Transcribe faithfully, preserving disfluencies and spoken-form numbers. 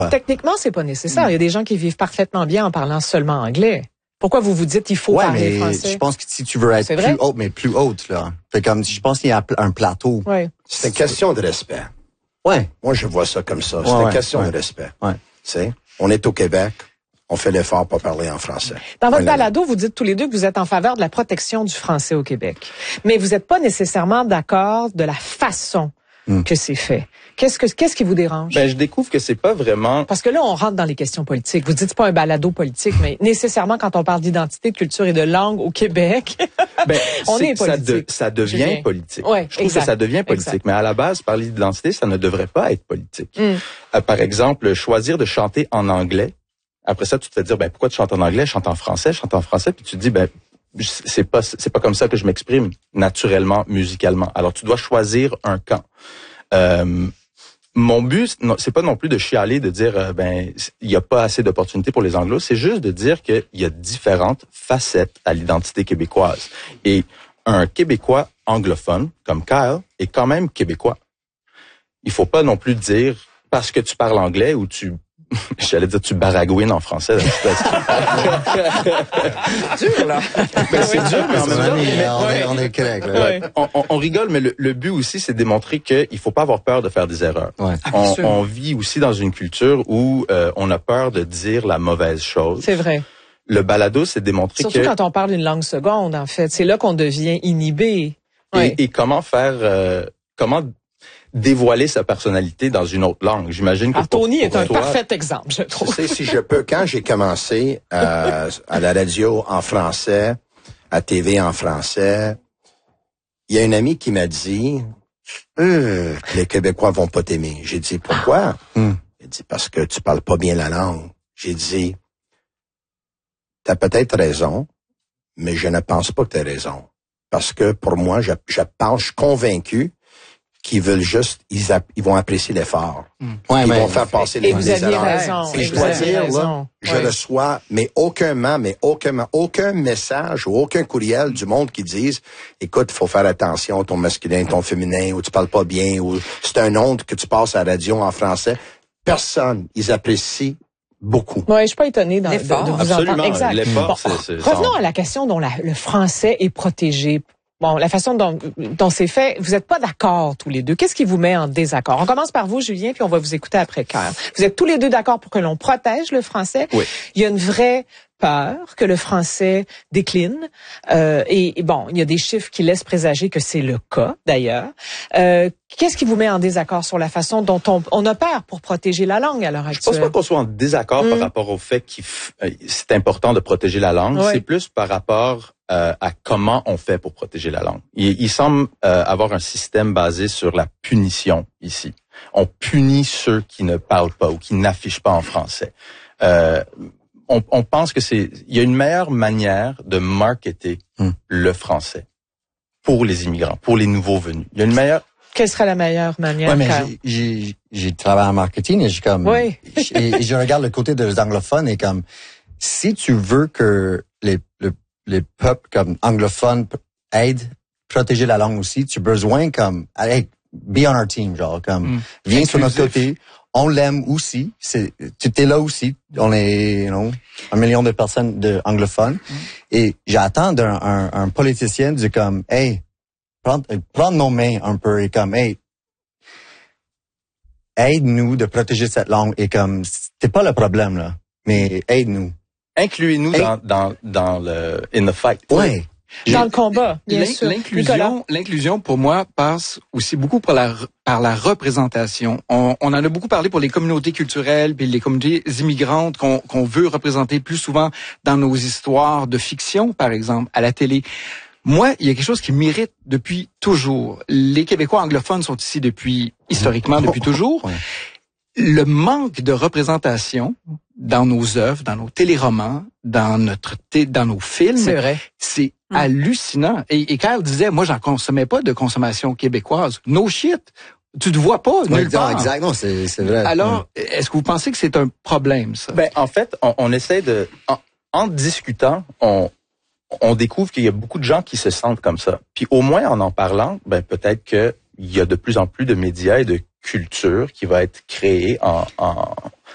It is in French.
Techniquement, c'est pas nécessaire. Il y a des gens qui vivent parfaitement bien en parlant seulement anglais. Pourquoi vous vous dites il faut ouais, parler mais français? Je pense que si tu veux être plus haute, mais plus haute, là. Fait comme, je pense qu'il y a un plateau. Ouais. C'est une question de respect. Ouais. Moi, je vois ça comme ça. C'est ouais, une question ouais. de respect. Ouais. Tu sais, on est au Québec. On fait l'effort pour parler en français. Dans votre on balado, vous dites tous les deux que vous êtes en faveur de la protection du français au Québec. Mais vous n'êtes pas nécessairement d'accord de la façon mm. que c'est fait. Qu'est-ce que qu'est-ce qui vous dérange? Ben, je découvre que c'est pas vraiment... Parce que là, on rentre dans les questions politiques. Vous dites c'est pas un balado politique, mais nécessairement, quand on parle d'identité, de culture et de langue au Québec, ben, on est, est politique. Ça, de, ça devient Julien. politique. Ouais, je trouve exact, que ça devient politique. Exact. Mais à la base, parler d'identité, ça ne devrait pas être politique. Mm. Euh, par exemple, choisir de chanter en anglais. Après ça, tu te fais dire, ben, pourquoi tu chantes en anglais? Je chante en français, je chante en français. Puis tu te dis, ben, c'est pas, c'est pas comme ça que je m'exprime naturellement, musicalement. Alors, tu dois choisir un camp. Euh, mon but, c'est pas non plus de chialer, de dire, euh, ben, il y a pas assez d'opportunités pour les Anglos. C'est juste de dire qu'il y a différentes facettes à l'identité québécoise. Et un Québécois anglophone, comme Kyle, est quand même québécois. Il faut pas non plus dire, parce que tu parles anglais ou tu J'allais dire tu baragouines en français. dur, là. Ben, c'est dur, mais en même temps... Mais on, est, on est correct, là. Ouais. On, on, on rigole, mais le, le but aussi, c'est de démontrer qu'il faut pas avoir peur de faire des erreurs. Ouais. On, on vit aussi dans une culture où euh, on a peur de dire la mauvaise chose. C'est vrai. Le balado, c'est de démontrer Surtout que... quand on parle une langue seconde, en fait. C'est là qu'on devient inhibé. Et, ouais. et comment faire... Euh, comment... dévoiler sa personnalité dans une autre langue. J'imagine que ah, Tony pour, est pour un toi, parfait exemple, je trouve. Tu sais, si je peux, quand j'ai commencé euh, à la radio en français, à T V en français, il y a une amie qui m'a dit euh, « Les Québécois vont pas t'aimer. » J'ai dit « Pourquoi? Mm. » Elle dit « Parce que tu parles pas bien la langue. » J'ai dit « T'as peut-être raison, mais je ne pense pas que t'as raison. Parce que pour moi, je, je pense, je suis convaincu qui veulent juste, ils, ap- ils vont apprécier l'effort. Mmh. Ouais, ils mais, vont faire passer et les, vous les aviez erreurs. raison. Et et je vous dois aviez dire, raison. là, je ouais. reçois, mais aucunement, mais aucunement, aucun message ou aucun courriel du monde qui dise, écoute, il faut faire attention, ton masculin, ton féminin, ou tu parles pas bien, ou c'est un nom que tu passes à la radio en français. Personne, ils apprécient beaucoup. Oui, je suis pas étonnée de, de, de vous Absolument. entendre. Exact. L'effort, bon, c'est, c'est revenons à la question dont la, le français est protégé. Bon, la façon dont, dont c'est fait, vous n'êtes pas d'accord tous les deux. Qu'est-ce qui vous met en désaccord? On commence par vous, Julien, puis on va vous écouter après, Kyle. Vous êtes tous les deux d'accord pour que l'on protège le français. Oui. Il y a une vraie peur que le français décline. Euh, et, et bon, il y a des chiffres qui laissent présager que c'est le cas, d'ailleurs. Euh, qu'est-ce qui vous met en désaccord sur la façon dont on, on opère pour protéger la langue à l'heure actuelle? Je pense pas qu'on soit en désaccord mm. par rapport au fait que euh, c'est important de protéger la langue. Oui. C'est plus par rapport euh, à comment on fait pour protéger la langue. Il, il semble euh, avoir un système basé sur la punition ici. On punit ceux qui ne parlent pas ou qui n'affichent pas en français. Euh, On, on pense que c'est, il y a une meilleure manière de marketer mm. le français pour les immigrants, pour les nouveaux venus. Il y a une meilleure. Quelle serait la meilleure manière? Ouais, mais j'ai, j'ai, j'ai travaillé en marketing et j'ai comme, oui. et, et je regarde le côté des anglophones et comme, si tu veux que les, les, les peuples comme anglophones aident protéger la langue aussi, tu as besoin comme, hey, be on our team, genre, comme, mm. viens Inclusif. Sur notre côté. On l'aime aussi. C'est, tu es là aussi. On est, you know, un million de personnes de anglophones. Mm. Et j'attends d'un un, un politicien de comme, hey, prendre, prendre nos mains un peu et comme, hey, aide-nous de protéger cette langue et comme, c'est pas le problème là, mais aide-nous. Incluez-nous hey. dans dans dans le in the fight. Ouais. Dans le combat, bien sûr. L'inclusion, l'inclusion, pour moi, passe aussi beaucoup par la, par la représentation. On, on en a beaucoup parlé pour les communautés culturelles puis les communautés immigrantes qu'on, qu'on veut représenter plus souvent dans nos histoires de fiction, par exemple, à la télé. Moi, il y a quelque chose qui m'irrite depuis toujours. Les Québécois anglophones sont ici depuis, historiquement, depuis toujours. Ouais. Le manque de représentation dans nos œuvres, dans nos téléromans, dans notre thé, dans nos films, c'est vrai. C'est hum. hallucinant. Et, et Kyle disait, moi, j'en consommais pas de consommation québécoise. No shit. Tu te vois pas nulle ouais, part. Exact, non, c'est, c'est vrai. Alors, ouais. est-ce que vous pensez que c'est un problème, ça? Ben, en fait, on, on essaie de, en, en discutant, on, on découvre qu'il y a beaucoup de gens qui se sentent comme ça. Puis au moins en en parlant, ben peut-être que il y a de plus en plus de médias et de culture qui va être créée en, en